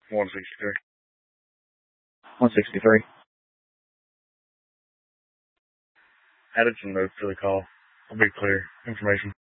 163. 163. Added some notes to the call. I'll be clear. Information.